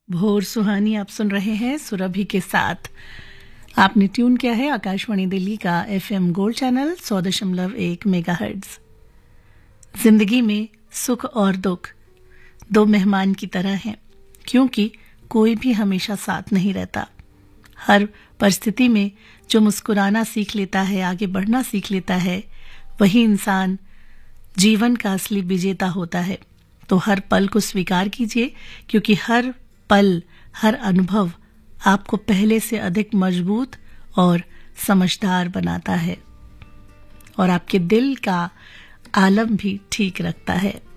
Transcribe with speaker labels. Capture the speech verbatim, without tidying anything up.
Speaker 1: भोर सुहानी आप सुन रहे हैं सुरभि के साथ। आपने ट्यून किया है आकाशवाणी दिल्ली का एफएम गोल्ड चैनल सौ दशमलव एक मेगाहर्ट्ज। जिंदगी में सुख और दुख दो मेहमान की तरह हैं, क्योंकि कोई भी हमेशा साथ नहीं रहता। हर परिस्थिति में जो मुस्कुराना सीख लेता है, आगे बढ़ना सीख लेता है, वही इंसान जीवन का असली विजेता होता है। तो हर पल को स्वीकार कीजिए, क्योंकि हर पल, हर अनुभव आपको पहले से अधिक मजबूत और समझदार बनाता है और आपके दिल का आलम भी ठीक रखता है।